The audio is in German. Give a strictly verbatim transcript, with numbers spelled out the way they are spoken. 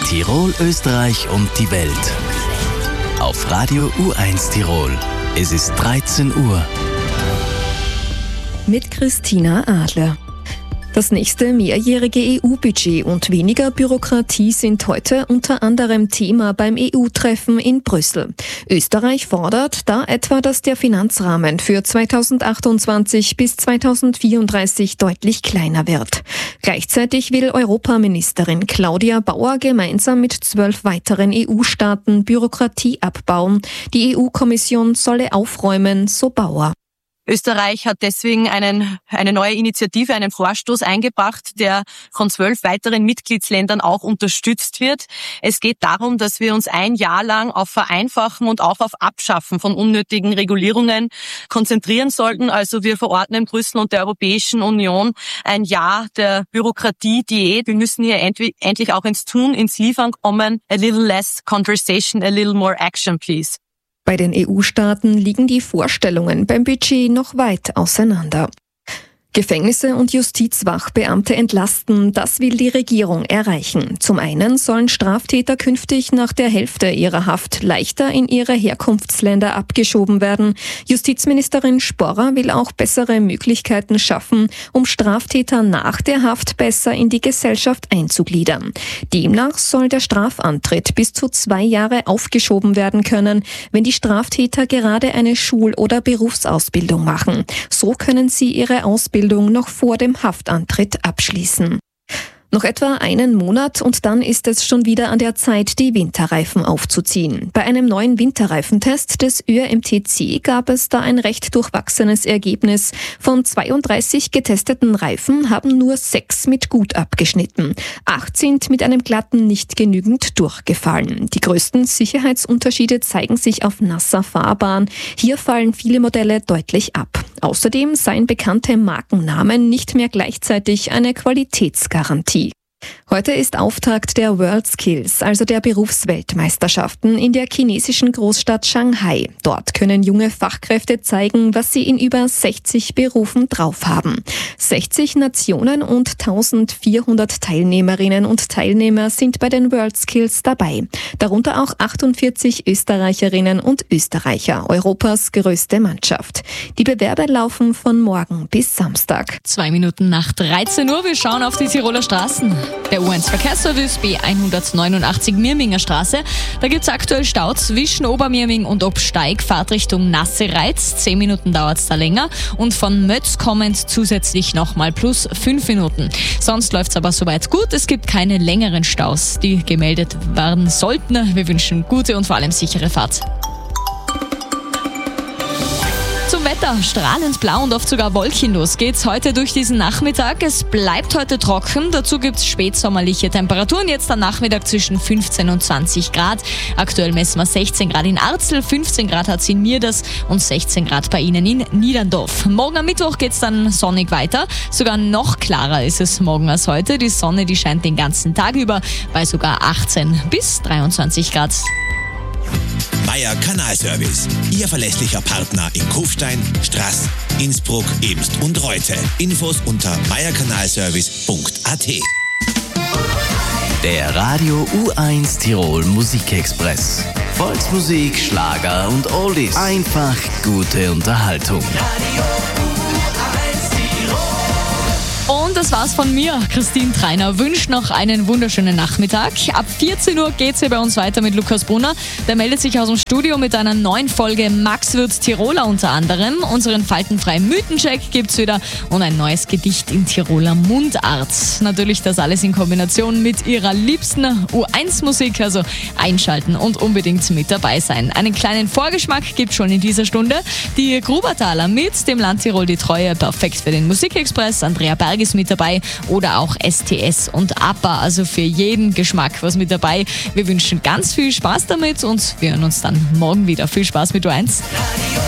Tirol, Österreich und die Welt. Auf Radio U eins Tirol. Es ist dreizehn Uhr. Mit Christina Adler. Das nächste mehrjährige E U-Budget und weniger Bürokratie sind heute unter anderem Thema beim E U-Treffen in Brüssel. Österreich fordert da etwa, dass der Finanzrahmen für zweitausendachtundzwanzig bis zweitausendvierunddreißig deutlich kleiner wird. Gleichzeitig will Europaministerin Claudia Bauer gemeinsam mit zwölf weiteren E U-Staaten Bürokratie abbauen. Die E U-Kommission solle aufräumen, so Bauer. Österreich hat deswegen einen, eine neue Initiative, einen Vorstoß eingebracht, der von zwölf weiteren Mitgliedsländern auch unterstützt wird. Es geht darum, dass wir uns ein Jahr lang auf Vereinfachen und auch auf Abschaffen von unnötigen Regulierungen konzentrieren sollten. Also wir verordnen Brüssel und der Europäischen Union ein Jahr der Bürokratie-Diät. Wir müssen hier endlich auch ins Tun, ins Liefern kommen. A little less conversation, a little more action, please. Bei den E U-Staaten liegen die Vorstellungen beim Budget noch weit auseinander. Gefängnisse und Justizwachbeamte entlasten, das will die Regierung erreichen. Zum einen sollen Straftäter künftig nach der Hälfte ihrer Haft leichter in ihre Herkunftsländer abgeschoben werden. Justizministerin Sporrer will auch bessere Möglichkeiten schaffen, um Straftäter nach der Haft besser in die Gesellschaft einzugliedern. Demnach soll der Strafantritt bis zu zwei Jahre aufgeschoben werden können, wenn die Straftäter gerade eine Schul- oder Berufsausbildung machen. So können sie ihre Ausbildung noch vor dem Haftantritt abschließen. Noch etwa einen Monat und dann ist es schon wieder an der Zeit, die Winterreifen aufzuziehen. Bei einem neuen Winterreifentest des Ö R M T C gab es da ein recht durchwachsenes Ergebnis. Von zweiunddreißig getesteten Reifen haben nur sechs mit gut abgeschnitten. Acht sind mit einem glatten nicht genügend durchgefallen. Die größten Sicherheitsunterschiede zeigen sich auf nasser Fahrbahn. Hier fallen viele Modelle deutlich ab. Außerdem seien bekannte Markennamen nicht mehr gleichzeitig eine Qualitätsgarantie. Heute ist Auftakt der WorldSkills, also der Berufsweltmeisterschaften in der chinesischen Großstadt Shanghai. Dort können junge Fachkräfte zeigen, was sie in über sechzig Berufen drauf haben. sechzig Nationen und eintausendvierhundert Teilnehmerinnen und Teilnehmer sind bei den WorldSkills dabei. Darunter auch achtundvierzig Österreicherinnen und Österreicher, Europas größte Mannschaft. Die Bewerbe laufen von morgen bis Samstag. Zwei Minuten nach dreizehn Uhr, wir schauen auf die Tiroler Straßen. Der U eins Verkehrsservice B hundertneunundachtzig Mirminger Straße. Da gibt es aktuell Stau zwischen Obermirming und Obsteig, Fahrtrichtung Nassereiz. Zehn Minuten dauert es da länger. Und von Mötz kommend zusätzlich nochmal plus fünf Minuten. Sonst läuft es aber soweit gut. Es gibt keine längeren Staus, die gemeldet werden sollten. Wir wünschen gute und vor allem sichere Fahrt. Zum Wetter, strahlend blau und oft sogar wolkenlos geht's heute durch diesen Nachmittag. Es bleibt heute trocken, dazu gibt's spätsommerliche Temperaturen, jetzt am Nachmittag zwischen fünfzehn und zwanzig Grad. Aktuell messen wir sechzehn Grad in Arzl, fünfzehn Grad hat's in Mirders und sechzehn Grad bei Ihnen in Niederndorf. Morgen am Mittwoch geht's dann sonnig weiter, sogar noch klarer ist es morgen als heute. Die Sonne, die scheint den ganzen Tag über bei sogar achtzehn bis dreiundzwanzig Grad. Meier Kanalservice, Ihr verlässlicher Partner in Kufstein, Straß, Innsbruck, Eemst und Reute. Infos unter meierkanalservice punkt a t. Der Radio U eins Tirol Musikexpress. Volksmusik, Schlager und Oldies. Einfach gute Unterhaltung. Und das war's von mir. Christine Treiner wünscht noch einen wunderschönen Nachmittag. Ab vierzehn Uhr geht's hier bei uns weiter mit Lukas Brunner. Der meldet sich aus dem Studio mit einer neuen Folge Max wird Tiroler unter anderem. Unseren faltenfreien Mythencheck gibt's wieder und ein neues Gedicht in Tiroler Mundart. Natürlich das alles in Kombination mit ihrer liebsten U eins Musik. Also einschalten und unbedingt mit dabei sein. Einen kleinen Vorgeschmack gibt's schon in dieser Stunde. Die Grubertaler mit dem Land Tirol die Treue, perfekt für den Musikexpress. Andrea Berg ist mit dabei oder auch S T S und ABBA, also für jeden Geschmack was mit dabei. Wir wünschen ganz viel Spaß damit und wir hören uns dann morgen wieder. Viel Spaß mit U eins.